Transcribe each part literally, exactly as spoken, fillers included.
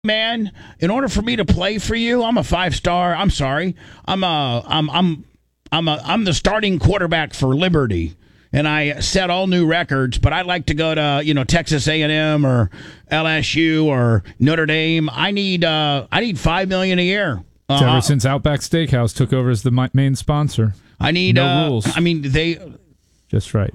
man, in order for me to play for you, I'm a five star. I'm sorry. I'm a I'm I'm I'm a I'm the starting quarterback for Liberty. And I set all new records, but I'd like to go to, you know, Texas A and M or L S U or Notre Dame. I need uh, I need five million dollars a year. It's Uh, ever since Outback Steakhouse took over as the mi- main sponsor. I need no uh, rules. I mean, they Just right.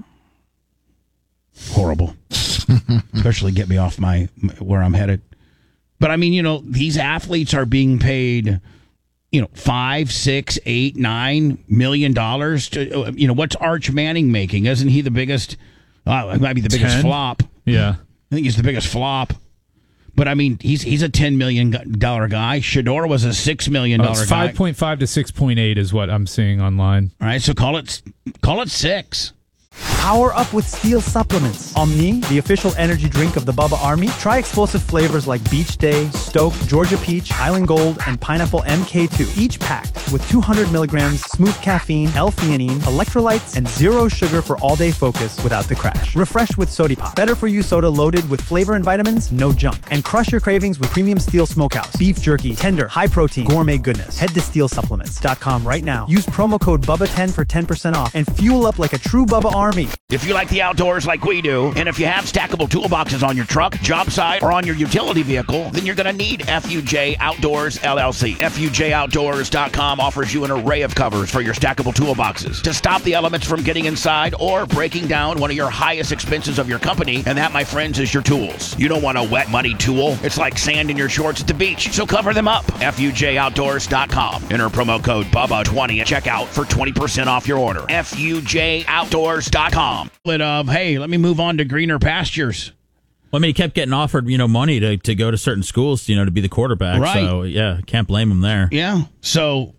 horrible. Especially get me off my where I'm headed. But I mean, you know, these athletes are being paid, you know, five, six, eight, nine million dollars. To you know, what's Arch Manning making? Isn't he the biggest? Uh, it might be the biggest ten? flop. Yeah. I think he's the biggest flop. But I mean, he's he's a ten million dollar guy. Shador was a six million dollar Oh, it's guy. five point five to six point eight is what I'm seeing online. All right, so call it call it six. Power up with Steel supplements. Omni, the official energy drink of the Bubba Army. Try explosive flavors like Beach Day, Stoke, Georgia Peach, Island Gold, and Pineapple M K two. Each packed with two hundred milligrams smooth caffeine, L-theanine, electrolytes, and zero sugar for all-day focus without the crash. Refresh with Sody Pop. Better for you soda loaded with flavor and vitamins, no junk. And crush your cravings with premium Steel Smokehouse. Beef jerky, tender, high protein, gourmet goodness. Head to steel supplements dot com right now. Use promo code Bubba ten for ten percent off and fuel up like a true Bubba Army. If you like the outdoors like we do, and if you have stackable toolboxes on your truck, job site, or on your utility vehicle, then you're going to need F U J Outdoors, L L C. F U J outdoors dot com offers you an array of covers for your stackable toolboxes to stop the elements from getting inside or breaking down one of your highest expenses of your company, and that, my friends, is your tools. You don't want a wet, muddy tool. It's like sand in your shorts at the beach, so cover them up. F U J outdoors dot com. Enter promo code Bubba twenty at checkout for twenty percent off your order. F U J outdoors dot com. Of hey, let me move on to greener pastures. Well, I mean, he kept getting offered, you know, money to, to go to certain schools, you know, to be the quarterback. Right. So, yeah, can't blame him there. Yeah. So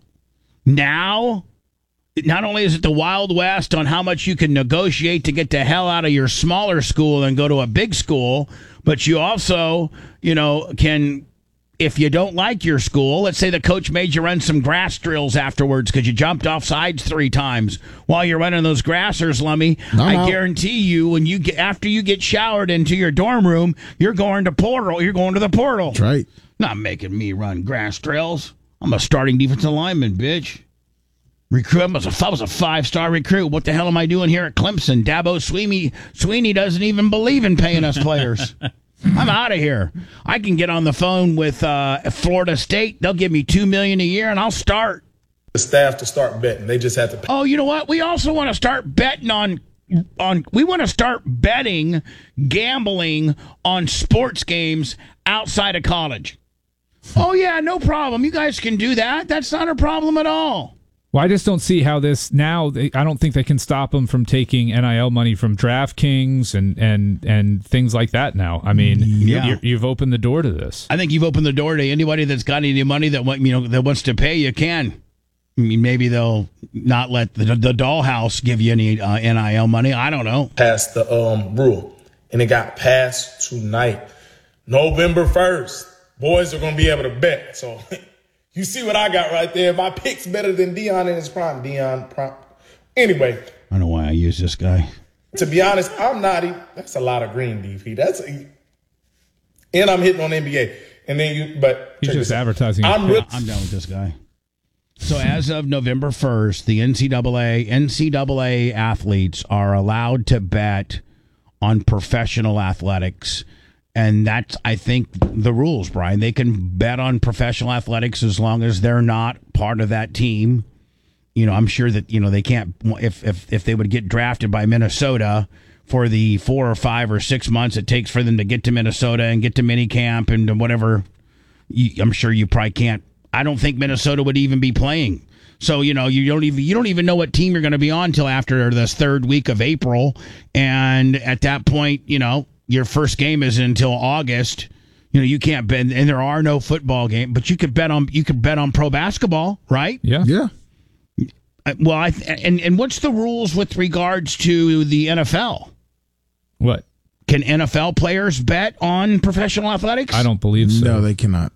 now, not only is it the Wild West on how much you can negotiate to get the hell out of your smaller school and go to a big school, but you also, you know, can, if you don't like your school, let's say the coach made you run some grass drills afterwards because you jumped off sides three times while you're running those grassers, Lummy. No, I no. guarantee you, when you get after you get showered into your dorm room, you're going to portal. You're going to the portal. That's right. Not making me run grass drills. I'm a starting defensive lineman, bitch. Recruit. I was a, I was a five-star recruit. What the hell am I doing here at Clemson? Dabo Sweeney, Sweeney doesn't even believe in paying us players. I'm out of here. I can get on the phone with uh, Florida State. They'll give me two million dollars a year, and I'll start. The staff to start betting. They just have to pay. Oh, you know what? We also want to start betting on on. We want to start betting, gambling on sports games outside of college. Oh yeah, no problem. You guys can do that. That's not a problem at all. Well, I just don't see how this now. They, I don't think they can stop them from taking N I L money from DraftKings and and and things like that. Now, I mean, Yeah. you're, you've opened the door to this. I think you've opened the door to anybody that's got any money that want, you know that wants to pay. You can. I mean, maybe they'll not let the, the dollhouse give you any uh, N I L money. I don't know. Passed the um, rule, and it got passed tonight, November first. Boys are going to be able to bet. So you see what I got right there. My pick's better than Deion in his prime. Deion prime. Anyway. I don't know why I use this guy. To be honest, I'm not even. That's a lot of green, D P. That's a, and I'm hitting on N B A. And then you, but He's just advertising. I'm his real, picks. I'm done with this guy. So as of November first, the N C double A N C double A athletes are allowed to bet on professional athletics. And that's, I think, the rules, Brian. They can bet on professional athletics as long as they're not part of that team. You know, I'm sure that, you know, they can't, if if if they would get drafted by Minnesota for the four or five or six months it takes for them to get to Minnesota and get to minicamp and whatever, you, I'm sure you probably can't. I don't think Minnesota would even be playing. So, you know, you don't even you don't even know what team you're going to be on until after this third week of April. And at that point, you know, your first game isn't until August. You know, you can't bet, and there are no football games, but you could bet on you could bet on pro basketball, right? Yeah. Yeah. Uh, Well, I and and what's the rules with regards to the N F L? What? Can N F L players bet on professional athletics? I don't believe so. No, they cannot.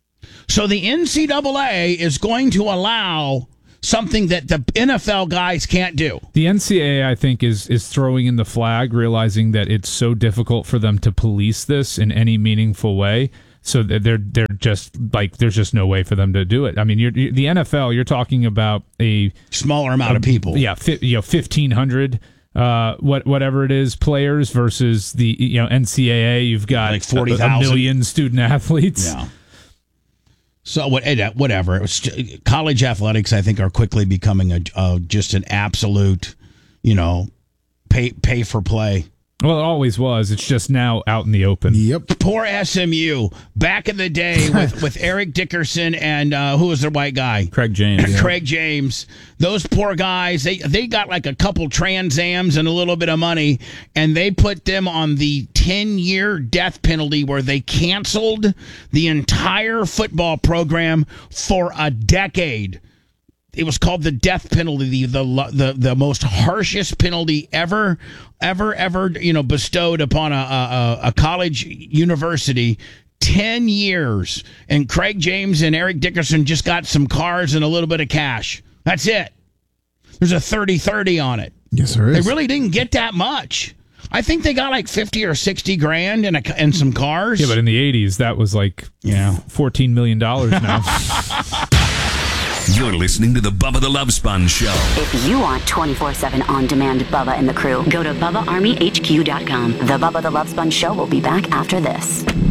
So the N C double A is going to allow something that the N F L guys can't do. The N C double A, I think, is is throwing in the flag, realizing that it's so difficult for them to police this in any meaningful way. So they're they're just like there's just no way for them to do it. I mean, you're, you're, the N F L, you're talking about a smaller amount a, of people. Yeah, fi, you know, fifteen hundred. Uh, what whatever it is, players versus the you know N C double A, you've got like forty a, thousand a million student athletes. Yeah. So what? Whatever. It was, college athletics, I think, are quickly becoming a, a just an absolute, you know, pay pay for play. Well, it always was. It's just now out in the open. Yep. Poor S M U. Back in the day with, with Eric Dickerson and uh, who was the white guy? Craig James. Yeah. Craig James. Those poor guys, they, they got like a couple Trans Ams and a little bit of money, and they put them on the ten-year death penalty where they canceled the entire football program for a decade. It was called the death penalty, the, the the the most harshest penalty ever, ever, ever, you know, bestowed upon a a, a college university. Ten years, and Craig James and Eric Dickerson just got some cars and a little bit of cash. That's it. There's a thirty thirty on it. Yes, there is. They really didn't get that much. I think they got like fifty or sixty grand and a, and some cars. Yeah, but in the eighties, that was like yeah. fourteen million dollars now. You're listening to the Bubba the Love Sponge Show. If you want twenty-four seven on-demand Bubba and the crew, go to Bubba Army H Q dot com. The Bubba the Love Sponge Show will be back after this.